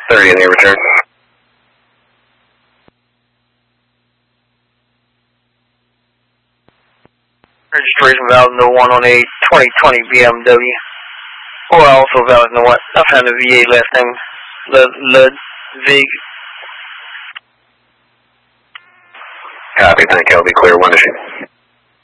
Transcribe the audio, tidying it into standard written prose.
30 in the return. Registration valid no 1 on a 2020 BMW. Or also valid no 1. I found the VA last name. Ludwig. Copy, thank you. I'll be clear. 1 issue.